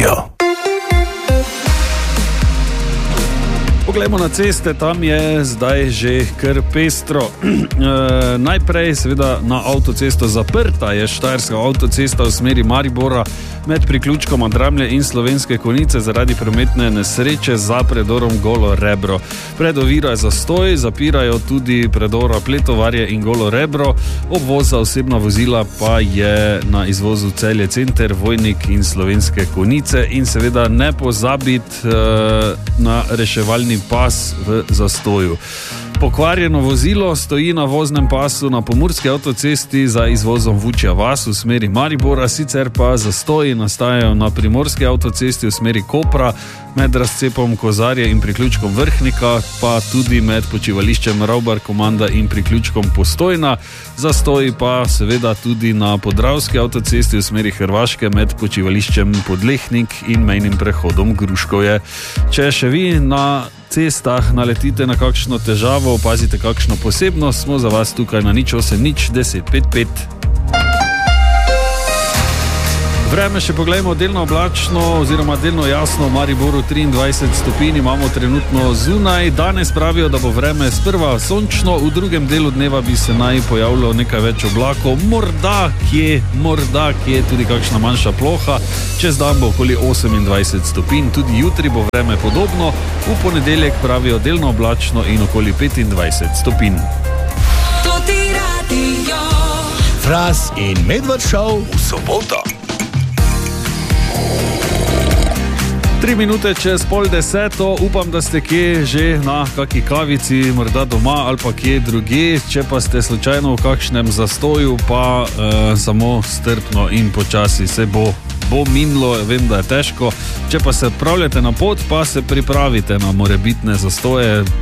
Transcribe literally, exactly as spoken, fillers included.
Radio. Poglejmo na ceste, tam je zdaj že kar pestro. E, najprej seveda na avtocesto zaprta je štajerska avtocesta v smeri Maribora med priključkoma Dramlje in Slovenske Konjice zaradi prometne nesreče za predorom Golo Rebro. Pred oviro je zastoj, zapirajo tudi predora Pletovarje in Golo Rebro, obvoz za osebna vozila pa je na izvozu Celje Center, Vojnik in Slovenske Konjice in seveda ne pozabiti e, na reševalni pas v zastoju. Pokvarjeno vozilo stoji na voznem pasu na pomurski avtocesti za izvozom Vučja vas v smeri Maribora, sicer pa zastoji nastajajo na primorski avtocesti v smeri Kopra med razcepom Kozarje in priključkom Vrhnika, pa tudi med počivališčem Ravbar Komanda in priključkom Postojna. Zastoji pa seveda tudi na podravski avtocesti v smeri Hrvaške med počivališčem Podlehnik in mejnim prehodom Gruškovje. Če še vi na cestah naletite na kakšno težavo, opazite kakšno posebnost, smo za vas tukaj na nič osem nič deset pet pet. Vreme še poglejmo, delno oblačno oziroma delno jasno, v Mariboru triindvajset stopinj imamo trenutno zunaj. Danes pravijo, da bo vreme sprva sončno, v drugem delu dneva bi se naj pojavilo nekaj več oblakov, morda kje, morda kje tudi kakšna manjša ploha. Čez dan bo okoli osemindvajset stopinj, tudi jutri bo vreme podobno, v ponedeljek pravijo delno oblačno in okoli petindvajset stopinj. Fras in Medved Show v soboto. Tri minute čez pol deseto, upam, da ste kje že na kaki kavici, morda doma ali pa kje druge. Če pa ste slučajno v kakšnem zastoju, pa uh, samo strpno in počasi se bo, bo minilo, vem, da je težko. Če pa se odpravljate na pot, pa se pripravite na morebitne zastoje.